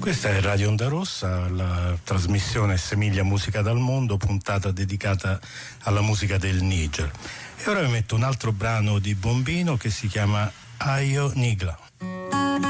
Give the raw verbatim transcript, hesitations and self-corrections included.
Questa è Radio Onda Rossa, la trasmissione Semiglia Musica dal Mondo, puntata dedicata alla musica del Niger. E ora vi metto un altro brano di Bombino che si chiama Ayo Nigla.